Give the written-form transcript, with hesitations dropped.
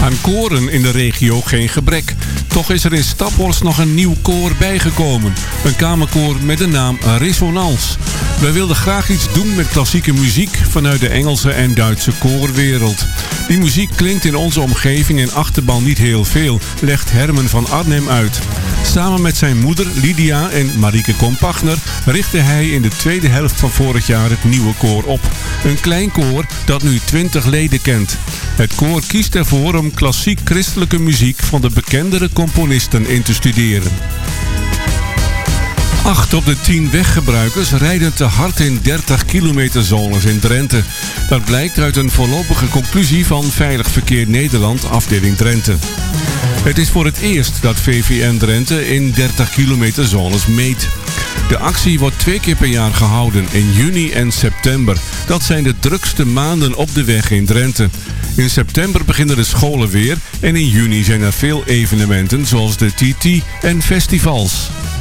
Aan koren in de regio geen gebrek. Toch is er in Staphorst nog een nieuw koor bijgekomen. Een kamerkoor met de naam Resonance. Wij wilden graag iets doen met klassieke muziek vanuit de Engelse en Duitse koorwereld. Die muziek klinkt in onze omgeving en achterban niet heel veel, legt Herman van Arnhem uit. Samen met zijn moeder Lydia en Marieke Kompachner richtte hij in de tweede helft van vorig jaar het nieuwe koor op. Een klein koor dat nu 20 leden kent. Het koor kiest ervoor om klassiek christelijke muziek van de bekendere componisten in te studeren. 8 op de 10 weggebruikers rijden te hard in 30 kilometer zones in Drenthe. Dat blijkt uit een voorlopige conclusie van Veilig Verkeer Nederland, afdeling Drenthe. Het is voor het eerst dat VVN Drenthe in 30 kilometer zones meet. De actie wordt 2 keer per jaar gehouden, in juni en september. Dat zijn de drukste maanden op de weg in Drenthe. In september beginnen de scholen weer en in juni zijn er veel evenementen zoals de TT en festivals.